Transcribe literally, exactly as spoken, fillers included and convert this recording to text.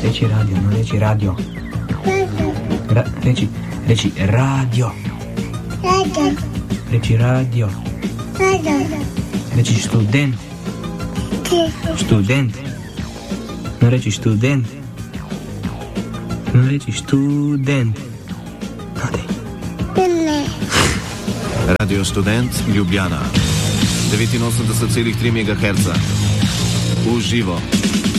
Reci radio, non reci radio. Ra- reci, reci radio. Radio. Reci radio. Radio. Reci student. Student. Non reci student. Non reci student. No, dej. Radio Student Ljubljana devetinosemdeset celih tri megaherca v živo.